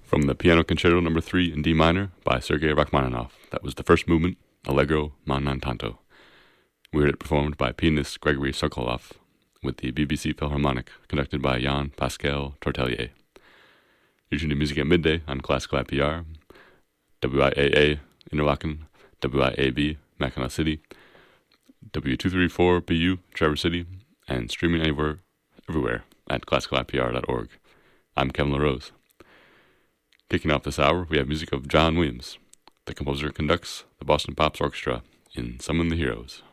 From the Piano Concerto No. 3 in D minor by Sergei Rachmaninoff. That was the first movement, Allegro ma non tanto. We heard it performed by pianist Gregory Sokolov with the BBC Philharmonic, conducted by Jan Pascal Tortelier. You're tuned to Music at Midday on Classical IPR, WIAA Interlaken, WIAB Mackinac City, W234BU Traverse City, and streaming everywhere at classicalipr.org. I'm Kevin LaRose. Kicking off this hour, we have music of John Williams. The composer conducts the Boston Pops Orchestra in Summon the Heroes.